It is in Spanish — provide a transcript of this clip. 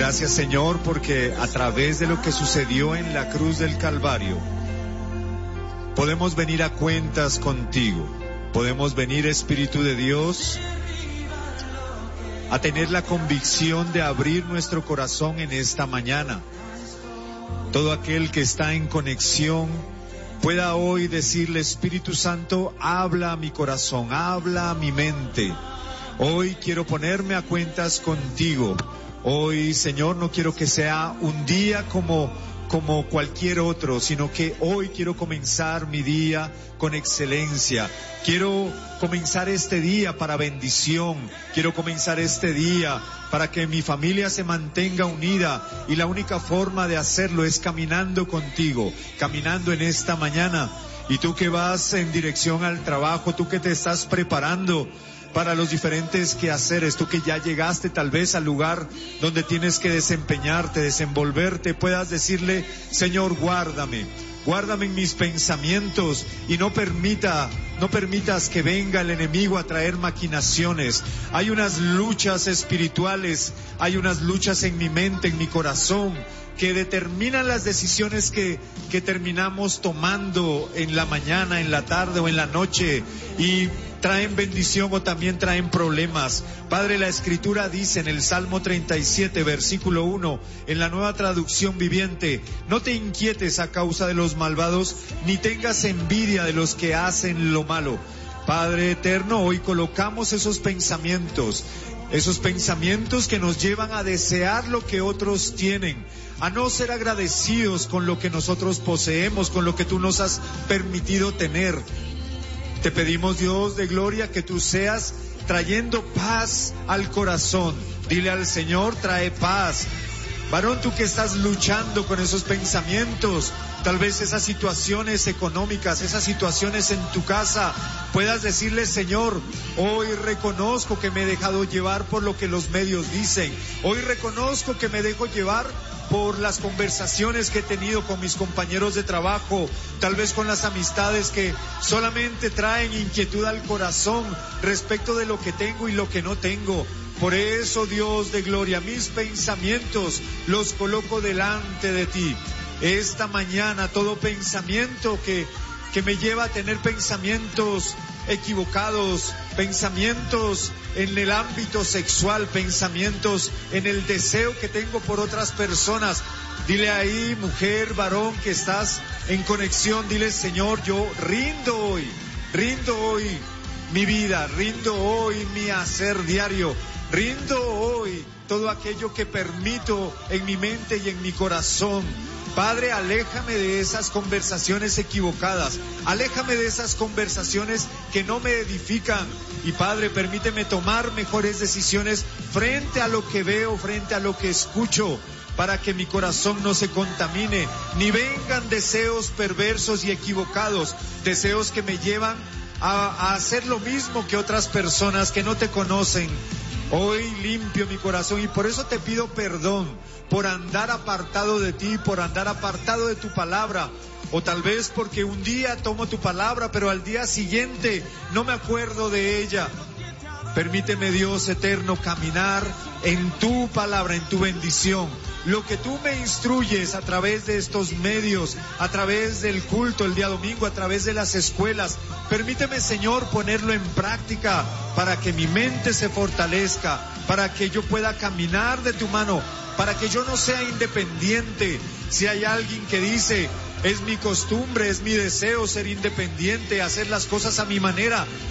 Gracias, Señor, porque a través de lo que sucedió en la cruz del Calvario, podemos venir a cuentas contigo. Podemos venir, Espíritu de Dios, a tener la convicción de abrir nuestro corazón en esta mañana. Todo aquel que está en conexión pueda hoy decirle: Espíritu Santo, habla a mi corazón, habla a mi mente. Hoy quiero ponerme a cuentas contigo. Hoy, Señor, no quiero que sea un día como cualquier otro, sino que hoy quiero comenzar mi día con excelencia. Quiero comenzar este día para bendición. Quiero comenzar este día para que mi familia se mantenga unida, y la única forma de hacerlo es caminando contigo, caminando en esta mañana. Y tú que vas en dirección al trabajo, tú que te estás preparando para los diferentes quehaceres, tú que ya llegaste tal vez al lugar donde tienes que desempeñarte, desenvolverte, puedas decirle: Señor, guárdame en mis pensamientos, y no permitas que venga el enemigo a traer maquinaciones. Hay unas luchas espirituales, hay unas luchas en mi mente, en mi corazón, que determinan las decisiones que terminamos tomando en la mañana, en la tarde o en la noche, y traen bendición o también traen problemas. Padre, la Escritura dice en el Salmo 37, versículo 1, en la Nueva Traducción Viviente: no te inquietes a causa de los malvados, ni tengas envidia de los que hacen lo malo. Padre eterno, hoy colocamos esos pensamientos que nos llevan a desear lo que otros tienen, a no ser agradecidos con lo que nosotros poseemos, con lo que tú nos has permitido tener. Te pedimos, Dios de gloria, que tú seas trayendo paz al corazón. Dile al Señor: trae paz. Varón, tú que estás luchando con esos pensamientos, tal vez esas situaciones económicas, esas situaciones en tu casa, puedas decirle: Señor, hoy reconozco que me he dejado llevar por lo que los medios dicen. Hoy reconozco que me dejo llevar por las conversaciones que he tenido con mis compañeros de trabajo, tal vez con las amistades que solamente traen inquietud al corazón respecto de lo que tengo y lo que no tengo. Por eso, Dios de gloria, mis pensamientos los coloco delante de ti. Esta mañana, todo pensamiento que me lleva a tener pensamientos equivocados, pensamientos en el ámbito sexual, pensamientos en el deseo que tengo por otras personas. Dile ahí, mujer, varón, que estás en conexión, dile: Señor, yo rindo hoy mi vida, rindo hoy mi hacer diario, rindo hoy todo aquello que permito en mi mente y en mi corazón. Padre, aléjame de esas conversaciones equivocadas, aléjame de esas conversaciones que no me edifican. Y Padre, permíteme tomar mejores decisiones frente a lo que veo, frente a lo que escucho, para que mi corazón no se contamine, ni vengan deseos perversos y equivocados, deseos que me llevan a hacer lo mismo que otras personas que no te conocen. Hoy limpio mi corazón, y por eso te pido perdón por andar apartado de ti, por andar apartado de tu palabra, o tal vez porque un día tomo tu palabra, pero al día siguiente no me acuerdo de ella. Permíteme, Dios eterno, caminar en tu palabra, en tu bendición. Lo que tú me instruyes a través de estos medios, a través del culto el día domingo, a través de las escuelas, permíteme, Señor, ponerlo en práctica para que mi mente se fortalezca, para que yo pueda caminar de tu mano, para que yo no sea independiente. Si hay alguien que dice: es mi costumbre, es mi deseo ser independiente, hacer las cosas a mi manera,